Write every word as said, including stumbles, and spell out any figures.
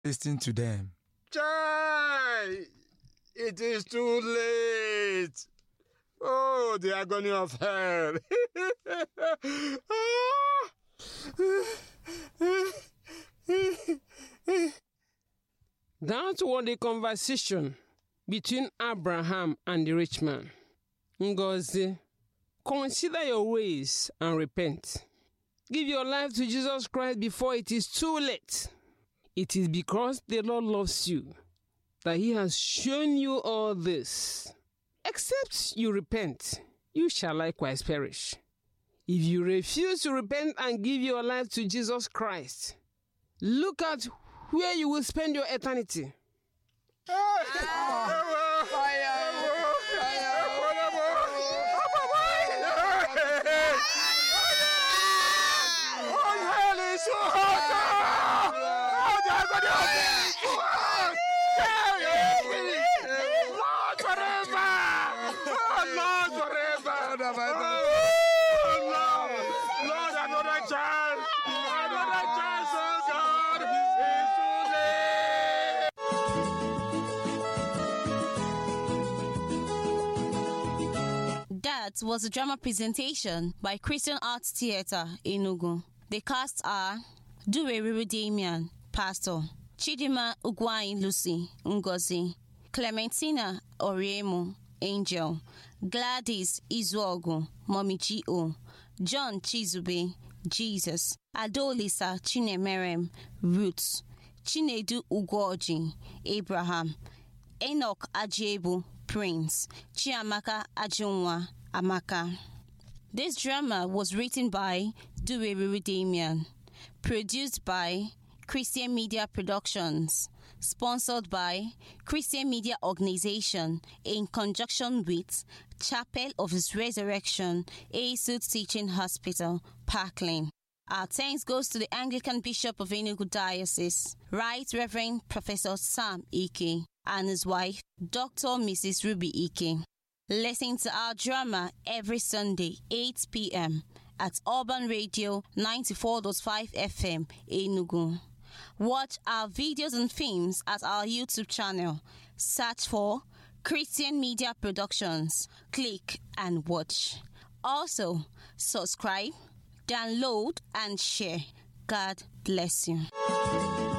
Listen to them. Chai! It is too late. Oh, the agony of hell. That was the conversation between Abraham and the rich man. Ngozi, consider your ways and repent. Give your life to Jesus Christ before it is too late. It is because the Lord loves you that He has shown you all this. Except you repent, you shall likewise perish. If you refuse to repent and give your life to Jesus Christ, look at where you will spend your eternity. Lord, another chance, another chance, oh God, it's too late. That was a drama presentation by Christian Arts Theatre, Enugu. The cast are Duweriri Damian, Pastor, Chidima Ugwai Lucy, Ngozi, Clementina Oriemu, Angel, Gladys Izuogu, Mommy G O, John Chizube, Jesus, Adolisa Chinemerem, Roots, Chinedu Ugoji, Abraham, Enoch Ajebu, Prince, Chiamaka Ajunwa, Amaka. This drama was written by Duweriri Damian, produced by Christian Media Productions, sponsored by Christian Media Organization in conjunction with Chapel of His Resurrection, A S U T Teaching Hospital, Park Lane. Our thanks goes to the Anglican Bishop of Enugu Diocese, Right Reverend Professor Sam Ike, and his wife, Doctor Missus Ruby Ike. Listen to our drama every Sunday, eight p.m. at Urban Radio ninety-four point five F M, Enugu. Watch our videos and films at our YouTube channel. Search for Christian Media Productions. Click and watch. Also, subscribe, download, and share. God bless you.